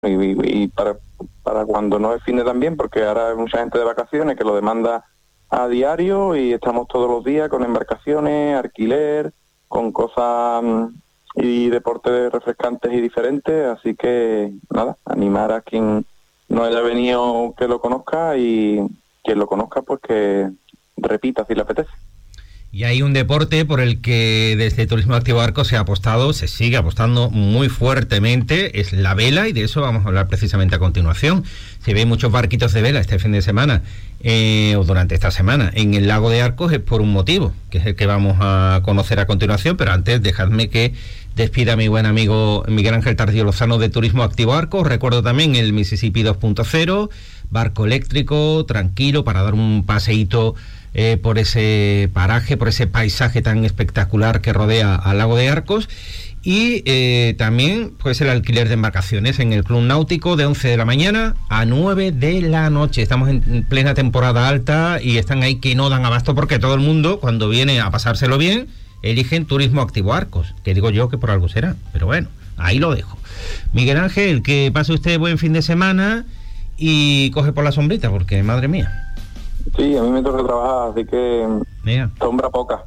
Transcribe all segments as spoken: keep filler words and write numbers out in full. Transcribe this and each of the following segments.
y, y, y para, para cuando no es fin de también, porque ahora hay mucha gente de vacaciones que lo demanda a diario y estamos todos los días con embarcaciones, alquiler, con cosas y deportes refrescantes y diferentes, así que nada, animar a quien no haya venido que lo conozca y quien lo conozca pues que repita si le apetece. Y hay un deporte por el que desde Turismo Activo Arcos se ha apostado, se sigue apostando muy fuertemente, es la vela, y de eso vamos a hablar precisamente a continuación. Se ven muchos barquitos de vela este fin de semana, eh, o durante esta semana, en el lago de Arcos, es por un motivo, que es el que vamos a conocer a continuación, pero antes dejadme que despida a mi buen amigo Miguel Ángel Tardío Lozano de Turismo Activo Arcos. Recuerdo también el Mississippi dos punto cero, barco eléctrico, tranquilo, para dar un paseíto Eh, por ese paraje, por ese paisaje tan espectacular que rodea al lago de Arcos, y eh, también pues el alquiler de embarcaciones en el Club Náutico de once de la mañana a nueve de la noche. Estamos en plena temporada alta y están ahí que no dan abasto, porque todo el mundo cuando viene a pasárselo bien eligen Turismo Activo Arcos, que digo yo que por algo será, pero bueno, ahí lo dejo. Miguel Ángel, que pase usted buen fin de semana y coge por la sombrita, porque madre mía. Sí, a mí me toca trabajar, así que Mira. sombra poca.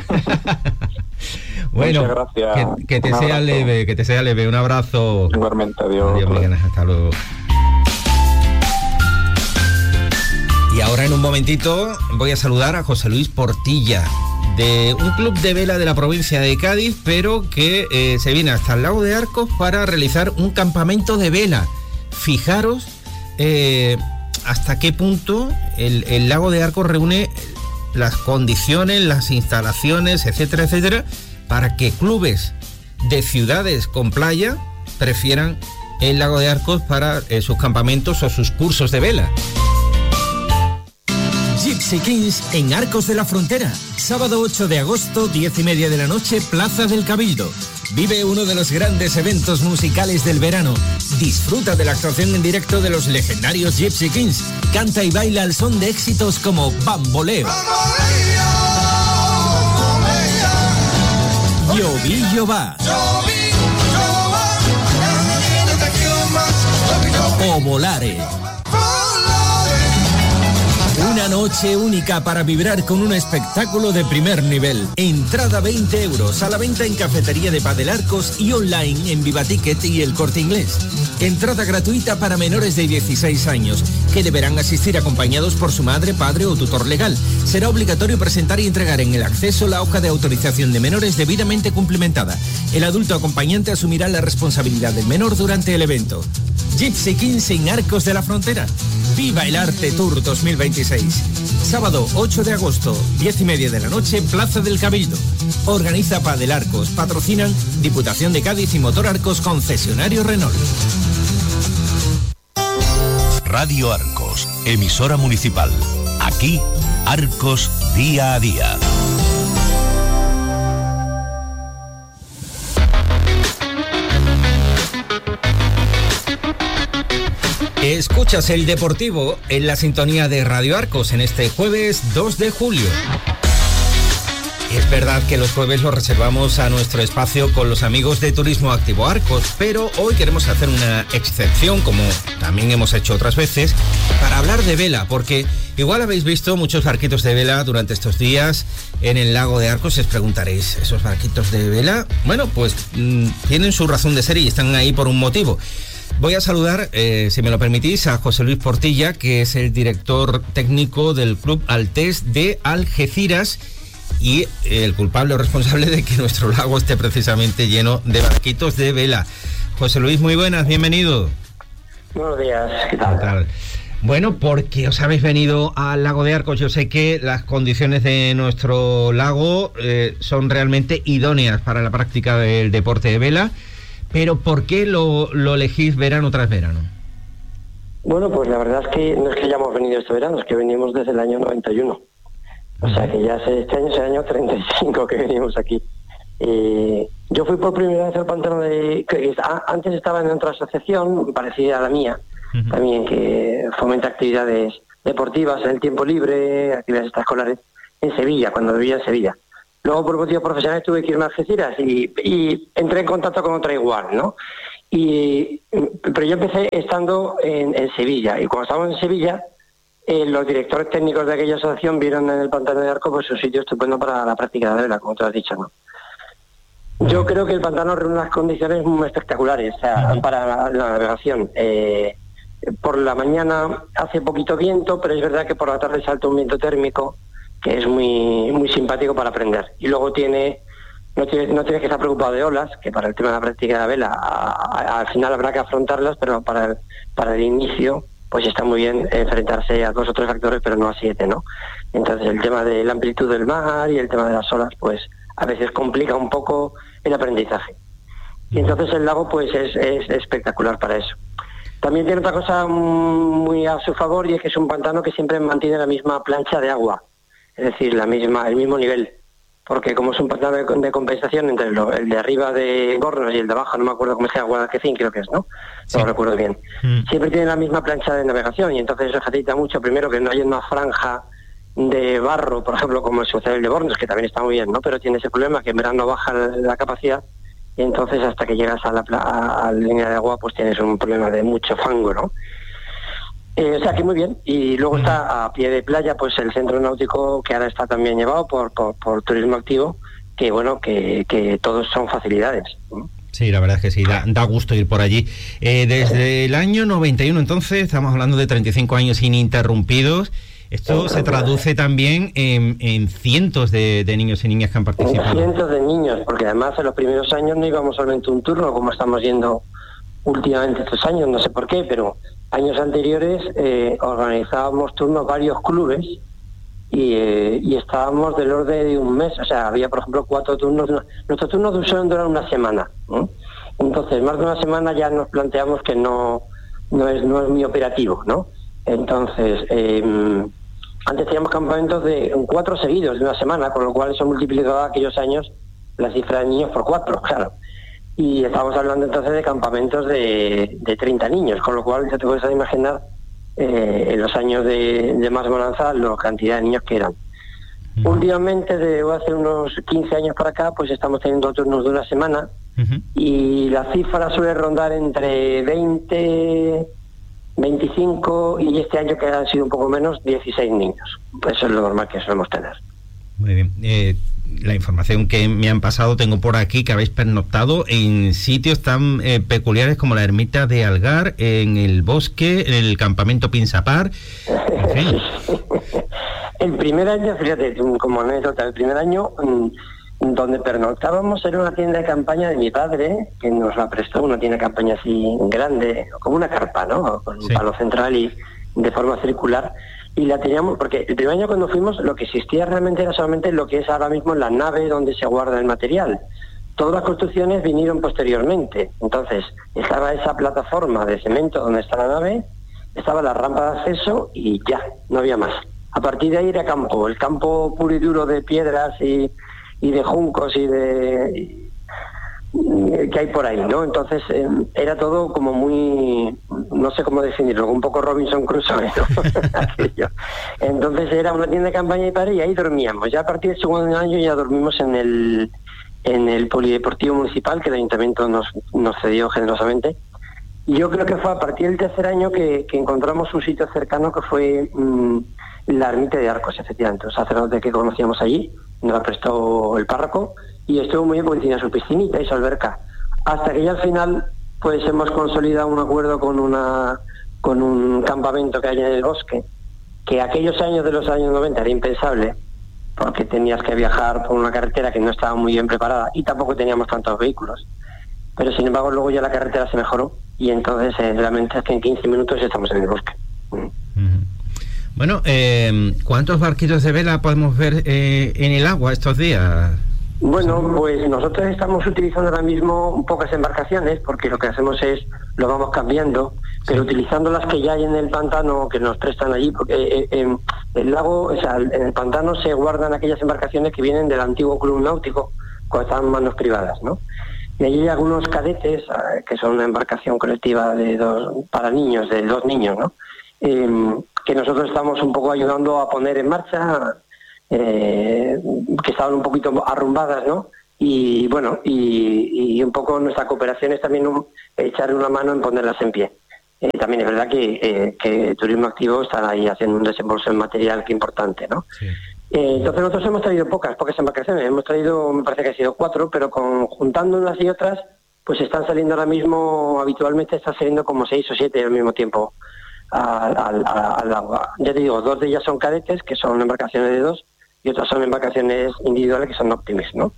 Bueno, muchas gracias. Que, que te sea leve, que te sea leve. Un abrazo. Igualmente, adiós. Adiós, Miguel, hasta luego. Y ahora en un momentito voy a saludar a José Luis Portilla, de un club de vela de la provincia de Cádiz, pero que eh, se viene hasta el lago de Arcos para realizar un campamento de vela. Fijaros eh, hasta qué punto el, el lago de Arcos reúne las condiciones, las instalaciones, etcétera, etcétera, para que clubes de ciudades con playa prefieran el lago de Arcos para eh, sus campamentos o sus cursos de vela. Gypsy Kings en Arcos de la Frontera. Sábado ocho de agosto, diez y media de la noche, Plaza del Cabildo. Vive uno de los grandes eventos musicales del verano. Disfruta de la actuación en directo de los legendarios Gypsy Kings. Canta y baila al son de éxitos como Bamboleo, Llovillo va o Volare. Una noche única para vibrar con un espectáculo de primer nivel. Entrada veinte euros, a la venta en Cafetería de Padel Arcos y online en Viva Ticket y El Corte Inglés. Entrada gratuita para menores de dieciséis años, que deberán asistir acompañados por su madre, padre o tutor legal. Será obligatorio presentar y entregar en el acceso la hoja de autorización de menores debidamente cumplimentada. El adulto acompañante asumirá la responsabilidad del menor durante el evento. Gypsy Kings en Arcos de la Frontera. Viva el Arte Tour dos mil veintiséis. Sábado ocho de agosto, diez y media de la noche, Plaza del Cabildo. Organiza Padel Arcos. Patrocinan Diputación de Cádiz y Motor Arcos, concesionario Renault. Radio Arcos, emisora municipal. Aquí, Arcos día a día. Escuchas El Deportivo en la sintonía de Radio Arcos en este jueves dos de julio. Es verdad que los jueves los reservamos a nuestro espacio con los amigos de Turismo Activo Arcos, pero hoy queremos hacer una excepción, como también hemos hecho otras veces, para hablar de vela, porque igual habéis visto muchos barquitos de vela durante estos días en el lago de Arcos. Os preguntaréis, ¿esos barquitos de vela? Bueno, pues mmm, tienen su razón de ser y están ahí por un motivo. Voy a saludar, eh, si me lo permitís, a José Luis Portilla, que es el director técnico del Club Altés de Algeciras y el culpable o responsable de que nuestro lago esté precisamente lleno de barquitos de vela. José Luis, muy buenas, bienvenido. Buenos días, ¿qué tal? ¿Qué tal? Bueno, porque os habéis venido al lago de Arcos. Yo sé que las condiciones de nuestro lago eh, son realmente idóneas para la práctica del deporte de vela. Pero ¿por qué lo, lo elegís verano tras verano? Bueno, pues la verdad es que no es que hayamos venido este verano, es que venimos desde el año noventa y uno. O sea que ya hace, este año es el año treinta y cinco que venimos aquí. Eh, yo fui por primera vez al pantano de... Que, antes estaba en otra asociación parecida a la mía, uh-huh. también que fomenta actividades deportivas en el tiempo libre, actividades extraescolares, en Sevilla, cuando vivía en Sevilla. Luego, por motivos profesionales, tuve que irme a Algeciras y, y entré en contacto con otra igual, ¿no? Y, pero yo empecé estando en, en Sevilla, y cuando estábamos en Sevilla, eh, los directores técnicos de aquella asociación vieron en el Pantano de Arco pues un sitio estupendo para la práctica de vela, como tú has dicho, ¿no? Yo creo que el pantano reúne unas condiciones muy espectaculares, o sea, para la, la navegación. Eh, por la mañana hace poquito viento, pero es verdad que por la tarde salta un viento térmico que es muy muy simpático para aprender. Y luego tiene no tienes no tienes que estar preocupado de olas, que para el tema de la práctica de la vela a, a, al final habrá que afrontarlas, pero para el, para el inicio pues está muy bien enfrentarse a dos o tres factores, pero no a siete, ¿no? Entonces el tema de la amplitud del mar y el tema de las olas, pues a veces complica un poco el aprendizaje. Y entonces el lago pues es, es espectacular para eso. También tiene otra cosa muy a su favor, y es que es un pantano que siempre mantiene la misma plancha de agua, es decir, la misma el mismo nivel, porque como es un pantano de, de compensación entre lo, el de arriba de Gornos y el de abajo, no me acuerdo cómo se llama, Guadalquivir creo que es, ¿no? Sí. No lo recuerdo bien. Mm. Siempre tiene la misma plancha de navegación, y entonces eso facilita mucho, primero, que no haya una franja de barro, por ejemplo, como el sucede el de Bornos, que también está muy bien, ¿no? Pero tiene ese problema que en verano baja la capacidad, y entonces hasta que llegas a la, a, a la línea de agua pues tienes un problema de mucho fango, ¿no? Eh, o sea que muy bien. Y luego está a pie de playa pues el centro náutico, que ahora está también llevado por, por, por turismo activo, que bueno, que, que todos son facilidades, ¿no? Sí, la verdad es que sí, da, da gusto ir por allí. Eh, desde el año noventa y uno, entonces, estamos hablando de treinta y cinco años ininterrumpidos. Esto se traduce también en, en cientos de, de niños y niñas que han participado. En cientos de niños, porque además en los primeros años no íbamos solamente un turno, como estamos yendo últimamente estos años, no sé por qué, pero años anteriores eh, organizábamos turnos varios clubes y, eh, y estábamos del orden de un mes. O sea, había, por ejemplo, cuatro turnos. Nuestros turnos suelen durar una semana, ¿no? Entonces, más de una semana ya nos planteamos que no, no, es, no es muy operativo, ¿no? Entonces, eh, antes teníamos campamentos de cuatro seguidos de una semana, con lo cual eso multiplicaba aquellos años la cifra de niños por cuatro, claro. Y estábamos hablando entonces de campamentos de, de treinta niños, con lo cual ya te puedes imaginar eh, en los años de, de más bonanza la cantidad de niños que eran. Uh-huh. Últimamente, de hace unos quince años para acá, pues estamos teniendo turnos de una semana, uh-huh, y la cifra suele rondar entre veinte... veinticinco, y este año, que han sido un poco menos, dieciséis niños. Pues eso es lo normal que solemos tener. Muy bien. Eh, la información que me han pasado, tengo por aquí que habéis pernoctado en sitios tan eh, peculiares como la ermita de Algar, en el bosque, en el campamento Pinsapar. En fin. El primer año, fíjate, como anécdota, el primer año donde pernoctábamos era una tienda de campaña de mi padre, que nos la prestó, una tienda de campaña así grande, como una carpa, ¿no? Con un sí. palo central y de forma circular. Y la teníamos, porque el primer año cuando fuimos, lo que existía realmente era solamente lo que es ahora mismo la nave donde se guarda el material. Todas las construcciones vinieron posteriormente. Entonces, estaba esa plataforma de cemento donde está la nave, estaba la rampa de acceso y ya, no había más. A partir de ahí era campo, el campo puro y duro de piedras y y de juncos y de y, y, que hay por ahí, ¿no? Entonces eh, era todo como muy, no sé cómo definirlo, un poco Robinson Crusoe, ¿no? Entonces era una tienda de campaña y padre, y ahí dormíamos. Ya a partir del segundo año ya dormimos en el en el polideportivo municipal, que el ayuntamiento nos, nos cedió generosamente. Y yo creo que fue a partir del tercer año que, que encontramos un sitio cercano, que fue mmm, la ermita de Arcos, efectivamente, un sacerdote que conocíamos allí, nos la prestó el párroco, y estuvo muy bien porque tenía su piscinita y su alberca. Hasta que ya al final pues hemos consolidado un acuerdo con una con un campamento que hay en el bosque, que aquellos años de los años noventa era impensable, porque tenías que viajar por una carretera que no estaba muy bien preparada y tampoco teníamos tantos vehículos. Pero sin embargo luego ya la carretera se mejoró, y entonces eh, realmente es que en quince minutos estamos en el bosque. Mm. Bueno, eh, ¿cuántos barquitos de vela podemos ver eh, en el agua estos días? Bueno, pues nosotros estamos utilizando ahora mismo pocas embarcaciones, porque lo que hacemos es, lo vamos cambiando, pero sí. utilizando las que ya hay en el pantano, que nos prestan allí, porque eh, eh, el lago, o sea, en el pantano se guardan aquellas embarcaciones que vienen del antiguo club náutico, cuando estaban en manos privadas, ¿no? Y allí hay algunos cadetes, que son una embarcación colectiva de dos, para niños, de dos niños, ¿no? Eh, que nosotros estamos un poco ayudando a poner en marcha, eh, que estaban un poquito arrumbadas, ¿no? y bueno, y, y un poco nuestra cooperación es también un, echar una mano en ponerlas en pie. Eh, también es verdad que, eh, que Turismo Activo está ahí haciendo un desembolso en material que importante, ¿no? Sí. Eh, entonces nosotros hemos traído pocas, pocas embarcaciones, hemos traído, me parece que ha sido cuatro, pero con, juntando unas y otras, pues están saliendo ahora mismo, habitualmente están saliendo como seis o siete al mismo tiempo al, al, al agua. Ya te digo, dos de ellas son cadetes, que son embarcaciones de dos, y otras son embarcaciones individuales, que son Optimis, ¿no?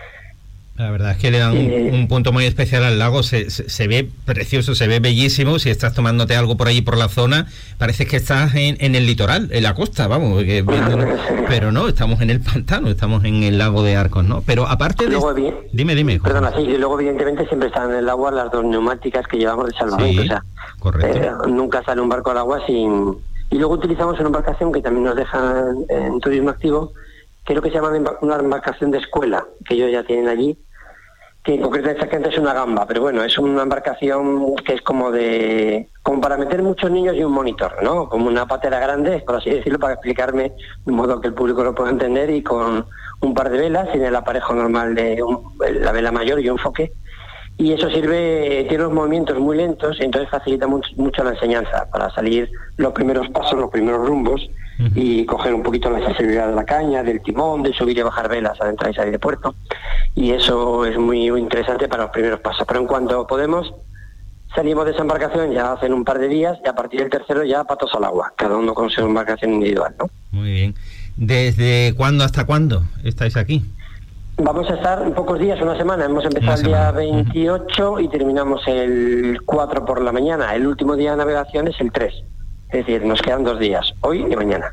La verdad es que le dan eh, un, un punto muy especial al lago, se, se, se ve precioso, se ve bellísimo. Si estás tomándote algo por ahí por la zona, parece que estás en, en el litoral, en la costa, vamos, que, pero no, estamos en el pantano, estamos en el lago de Arcos, ¿no? Pero aparte de... Luego, bien, dime, dime. José. Perdona, sí, y luego evidentemente siempre están en el agua las dos neumáticas que llevamos de salvamento, sí, o sea, correcto. Eh, nunca sale un barco al agua sin... Y luego utilizamos una embarcación que también nos dejan en Turismo Activo, que es lo que se llama una embarcación de escuela, que ellos ya tienen allí, que en concreto exactamente es una gamba, pero bueno, es una embarcación que es como de como para meter muchos niños y un monitor, ¿no? Como una patera grande, por así decirlo, para explicarme de modo que el público lo pueda entender, y con un par de velas, sin el aparejo normal de un, la vela mayor y un foque, y eso sirve, tiene los movimientos muy lentos, y entonces facilita mucho, mucho la enseñanza, para salir los primeros pasos, los primeros rumbos, uh-huh. y coger un poquito la sensibilidad de la caña, del timón, de subir y bajar velas al entrar y salir de puerto, y eso es muy, muy interesante para los primeros pasos. Pero en cuanto podemos, salimos de esa embarcación ya hacen un par de días, y a partir del tercero ya patos al agua, cada uno con su embarcación individual, ¿no? Muy bien. ¿Desde cuándo hasta cuándo estáis aquí? Vamos a estar en pocos días, una semana. Hemos empezado el día veintiocho uh-huh. y terminamos el cuatro por la mañana. El último día de navegación es el tres. Es decir, nos quedan dos días, hoy y mañana.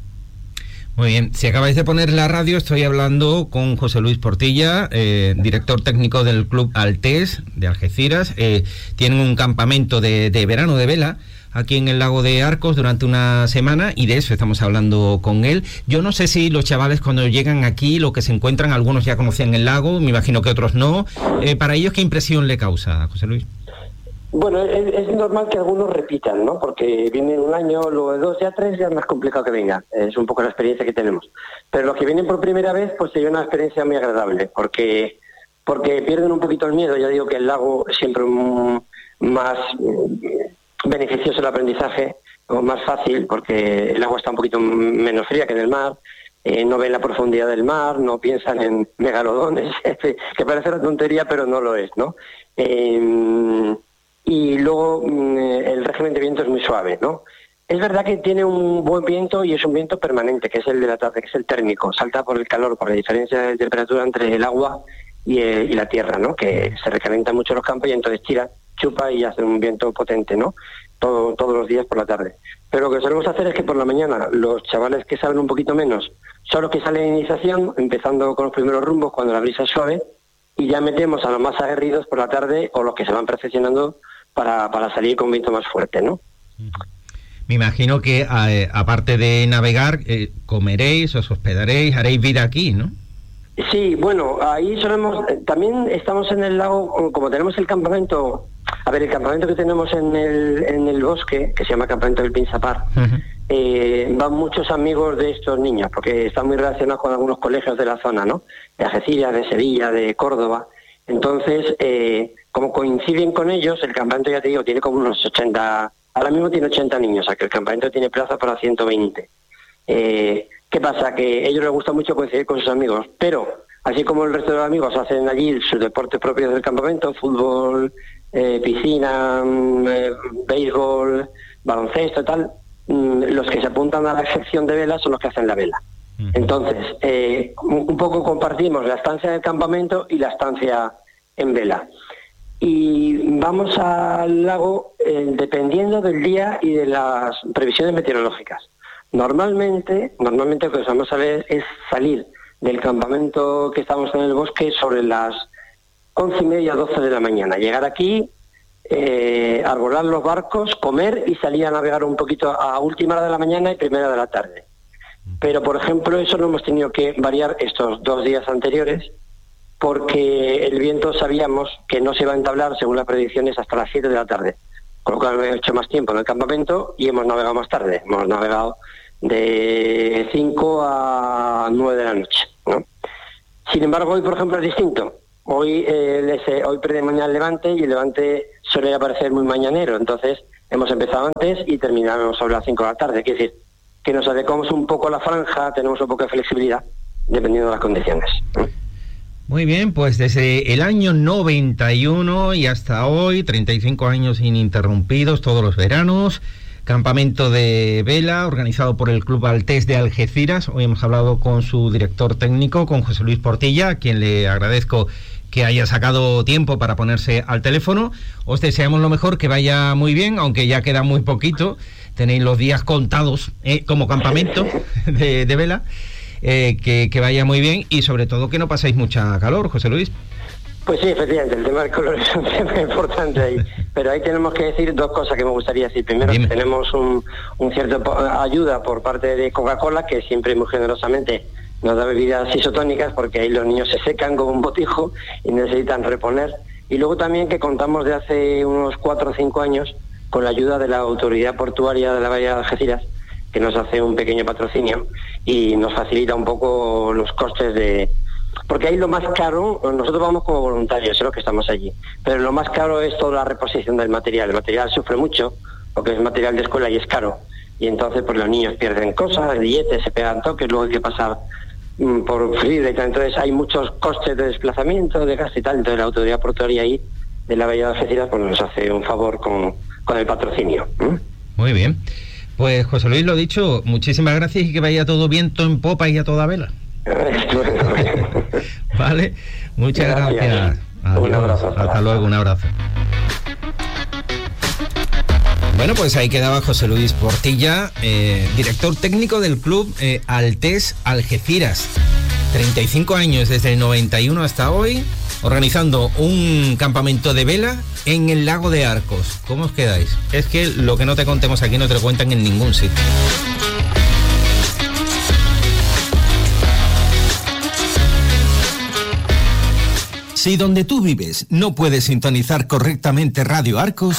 Muy bien. Si acabáis de poner la radio, estoy hablando con José Luis Portilla, eh, director técnico del Club Altés de Algeciras. Eh, tienen un campamento de, de verano de vela aquí en el lago de Arcos durante una semana, y de eso estamos hablando con él. Yo no sé si los chavales cuando llegan aquí, lo que se encuentran, algunos ya conocían el lago, me imagino que otros no. Eh, para ellos, ¿qué impresión le causa, José Luis? Bueno, es, es normal que algunos repitan, ¿no? Porque vienen un año, luego de dos, ya tres, ya es más complicado que vengan. Es un poco la experiencia que tenemos. Pero los que vienen por primera vez, pues sería una experiencia muy agradable, porque porque pierden un poquito el miedo. Ya digo que el lago es siempre un, más beneficioso el aprendizaje, o más fácil, porque el agua está un poquito menos fría que en el mar, eh, no ven la profundidad del mar, no piensan en megalodones, que parece una tontería, pero no lo es, ¿no? Eh, y luego el régimen de viento es muy suave, ¿no? Es verdad que tiene un buen viento, y es un viento permanente, que es el de la tarde, que es el térmico, salta por el calor, por la diferencia de temperatura entre el agua y, eh, y la tierra, ¿no? Que se recalientan mucho los campos y entonces tira, chupa y hace un viento potente, ¿no? Todo, todos los días por la tarde. Pero lo que solemos hacer es que por la mañana los chavales que saben un poquito menos son los que salen en iniciación, empezando con los primeros rumbos cuando la brisa es suave, y ya metemos a los más aguerridos por la tarde, o los que se van perfeccionando para, para salir con viento más fuerte, ¿no? Me imagino que eh, aparte de navegar, eh, comeréis, os hospedaréis, haréis vida aquí, ¿no? Sí, bueno, ahí solemos, también estamos en el lago, como tenemos el campamento, a ver, el campamento que tenemos en el, en el bosque, que se llama Campamento del Pinsapar, uh-huh. eh, van muchos amigos de estos niños, porque están muy relacionados con algunos colegios de la zona, ¿no? De Algeciras, de Sevilla, de Córdoba. Entonces, eh, como coinciden con ellos, el campamento, ya te digo, tiene como unos ochenta, ahora mismo tiene ochenta niños, o sea que el campamento tiene plaza para ciento veinte. Eh, ¿Qué pasa? Que a ellos les gusta mucho coincidir con sus amigos, pero así como el resto de los amigos hacen allí sus deportes propios del campamento, fútbol, eh, piscina, eh, béisbol, baloncesto, tal, mm, los que se apuntan a la sección de vela son los que hacen la vela. Uh-huh. Entonces, eh, un, un poco compartimos la estancia del campamento y la estancia en vela. Y vamos al lago eh, dependiendo del día y de las previsiones meteorológicas. Normalmente, normalmente lo que vamos a ver es salir del campamento que estamos en el bosque sobre las once y media, doce de la mañana. Llegar aquí, eh, arbolar los barcos, comer y salir a navegar un poquito a última hora de la mañana y primera de la tarde. Pero, por ejemplo, eso lo hemos tenido que variar estos dos días anteriores, porque el viento sabíamos que no se iba a entablar, según las predicciones, hasta las siete de la tarde. Con lo cual hemos hecho más tiempo en el campamento y hemos navegado más tarde. Hemos navegado de cinco a nueve de la noche, ¿no? Sin embargo, hoy, por ejemplo, es distinto. hoy eh, les, eh, hoy pierde mañana el Levante y el Levante suele aparecer muy mañanero, entonces hemos empezado antes y terminamos sobre las cinco de la tarde, quiere decir que nos adecuamos un poco a la franja, tenemos un poco de flexibilidad dependiendo de las condiciones. Muy bien, pues desde el año noventa y uno y hasta hoy, treinta y cinco años ininterrumpidos, todos los veranos, campamento de vela organizado por el Club Altés de Algeciras. Hoy hemos hablado con su director técnico, con José Luis Portilla, a quien le agradezco que haya sacado tiempo para ponerse al teléfono. Os deseamos lo mejor, que vaya muy bien, aunque ya queda muy poquito, tenéis los días contados eh, como campamento de, de vela. Eh, que, que vaya muy bien y sobre todo que no paséis mucha calor, José Luis. Pues sí, efectivamente, el tema del color es un tema importante ahí, pero ahí tenemos que decir dos cosas que me gustaría decir. Primero, Dime. que tenemos un, un cierto ayuda por parte de Coca-Cola, que siempre muy generosamente nos da bebidas isotónicas, porque ahí los niños se secan como un botijo y necesitan reponer. Y luego también que contamos de hace unos cuatro o cinco años con la ayuda de la Autoridad Portuaria de la Bahía de Algeciras, que nos hace un pequeño patrocinio y nos facilita un poco los costes de... Porque ahí lo más caro, nosotros vamos como voluntarios, es lo que estamos allí, pero lo más caro es toda la reposición del material. El material sufre mucho, porque es material de escuela y es caro, y entonces pues los niños pierden cosas, billetes, se pegan toques, luego hay que pasar mm, por frío y tal. Entonces hay muchos costes de desplazamiento, de gasto y tal. Entonces la Autoridad Portuaria ahí de la Bahía de Algeciras pues nos hace un favor con, con el patrocinio. ¿Mm? Muy bien. Pues José Luis, lo dicho, muchísimas gracias y que vaya todo viento en popa y a toda vela. Vale, muchas gracias. gracias. Adiós. Un abrazo. Hasta, hasta luego, un abrazo. Bueno, pues ahí quedaba José Luis Portilla, eh, director técnico del Club eh, Altés Algeciras. treinta y cinco años desde el noventa y uno hasta hoy, organizando un campamento de vela en el lago de Arcos. ¿Cómo os quedáis? Es que lo que no te contemos aquí no te lo cuentan en ningún sitio. Si donde tú vives no puedes sintonizar correctamente Radio Arcos,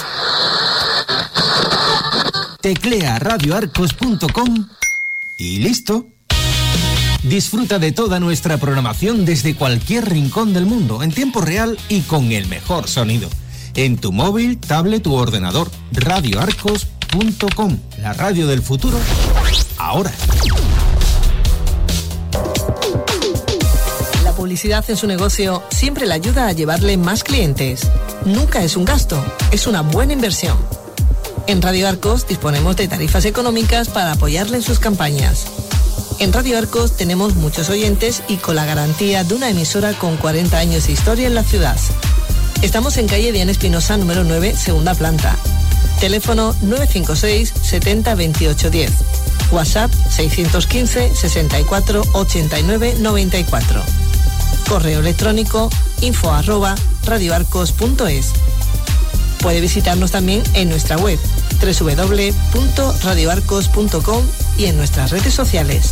teclea radio arcos punto com y listo. Disfruta de toda nuestra programación desde cualquier rincón del mundo, en tiempo real y con el mejor sonido. En tu móvil, tablet u ordenador. radio arcos punto com, la radio del futuro, ahora. La publicidad en su negocio siempre le ayuda a llevarle más clientes. Nunca es un gasto, es una buena inversión. En Radio Arcos disponemos de tarifas económicas para apoyarle en sus campañas. En Radio Arcos tenemos muchos oyentes y con la garantía de una emisora con cuarenta años de historia en la ciudad. Estamos en calle Diana Espinosa, número nueve, segunda planta. Teléfono nueve cinco seis, setenta, veintiocho diez. WhatsApp seiscientos quince, sesenta y cuatro, ochenta y nueve, noventa y cuatro. Correo electrónico info arroba radioarcos punto es. Puede visitarnos también en nuestra web doble u doble u doble u punto radio arcos punto com y en nuestras redes sociales.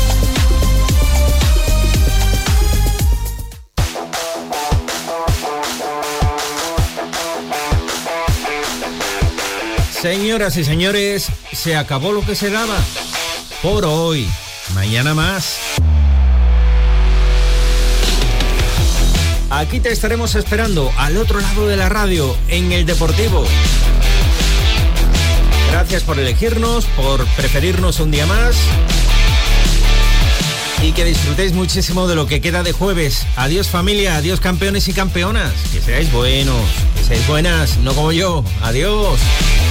Señoras y señores, se acabó lo que se daba por hoy. Mañana más. Aquí te estaremos esperando al otro lado de la radio, en el Deportivo. Gracias por elegirnos, por preferirnos un día más. Y que disfrutéis muchísimo de lo que queda de jueves. Adiós familia, adiós campeones y campeonas. Que seáis buenos, que seáis buenas, no como yo. Adiós.